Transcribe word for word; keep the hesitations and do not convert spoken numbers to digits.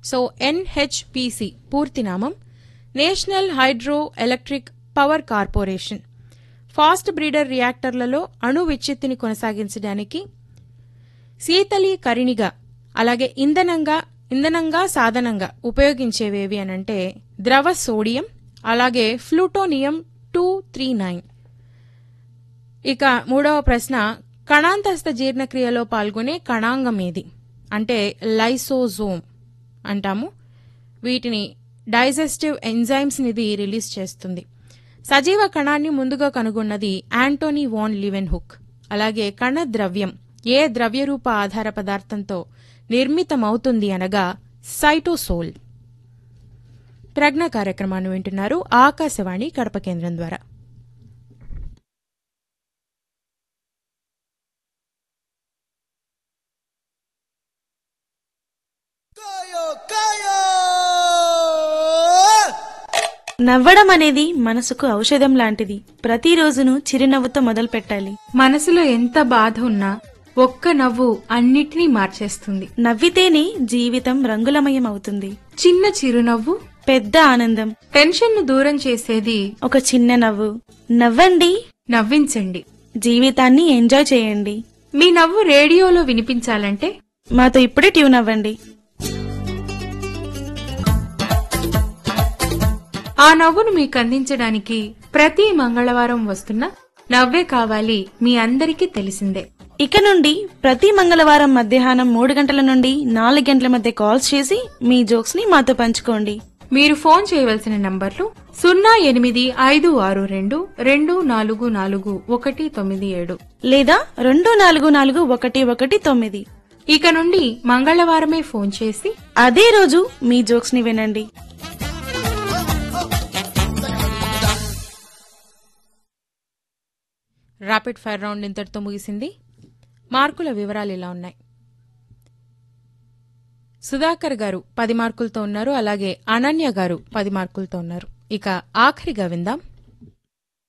So NHPC పూర్తి నామం national hydro electric power corporation. Fast breeder రియాక్టర్లలో అణు విచ్ఛిత్తిని కొనసాగించడానికి శీతలీకరణిగా అలాగే ఇంధనంగా ఇంధనంగా సాధనంగా ఉపయోగించేవేవి అనంటే ద్రవ సోడియం అలాగే ప్లూటోనియం టూ త్రీ నైన్. ఇక మూడవ ప్రశ్న, కణాంతస్థ జీర్ణక్రియలో పాల్గొనే కణాంగం ఏది అంటే లైసోజోమ్ అంటాము. వీటిని డైజెస్టివ్ ఎంజైమ్స్ నిది రిలీజ్ చేస్తుంది. సజీవ కణాన్ని ముందుగా కనుగొన్నది యాంటోనీ వాన్ లీవెన్హుక్. అలాగే కణ ద్రవ్యం ఏ ద్రవ్యరూప ఆధార పదార్థంతో నిర్మితమవుతుంది అనగా సైటోసోల్. ప్రజ్ఞ కార్యక్రమాన్ని వింటున్నారు ఆకాశవాణి కడప కేంద్రం ద్వారా. నవ్వడం అనేది మనసుకు ఔషధం లాంటిది. ప్రతిరోజును చిరునవ్వుతో మొదలు పెట్టాలి. మనసులో ఎంత బాధ ఉన్నా ఒక్క నవ్వు అన్నిటినీ మార్చేస్తుంది. నవ్వితేనే జీవితం రంగులమయం అవుతుంది. చిన్న చిరునవ్వు పెద్ద ఆనందం. టెన్షన్ ను దూరం చేసేది ఒక చిన్న నవ్వు. నవ్వండి, నవ్వించండి, జీవితాన్ని ఎంజాయ్ చేయండి. మీ నవ్వు రేడియోలో వినిపించాలంటే మాతో ఇప్పుడే ట్యూన్ అవ్వండి. ఆ నవ్వును మీకు అందించడానికి ప్రతి మంగళవారం వస్తున్న నవ్వే కావాలి మీ అందరికీ తెలిసిందే. ఇక నుండి ప్రతి మంగళవారం మధ్యాహ్నం మూడు గంటల నుండి నాలుగు గంటల మధ్య కాల్స్ చేసి మీ జోక్స్ ని మాతో పంచుకోండి. మీరు ఫోన్ చేయవలసిన నంబర్లు సున్నా ఎనిమిది ఐదు ఆరు రెండు రెండు నాలుగు నాలుగు ఒకటి తొమ్మిది ఏడు లేదా రెండు నాలుగు నాలుగు ఒకటి ఒకటి తొమ్మిది. ఇక నుండి మంగళవారమే ఫోన్ చేసి అదే రోజు మీ జోక్స్ ని వినండి. ర్యాపిడ్ ఫైర్ రౌండ్ ఇంతటితో ముగిసింది. మార్కుల వివరాలు ఇలా ఉన్నాయి. సుధాకర్ గారు పది మార్కులతో ఉన్నారు. అలాగే అనన్య గారు పది మార్కులతో ఉన్నారు. ఇక ఆఖరిగా విందాం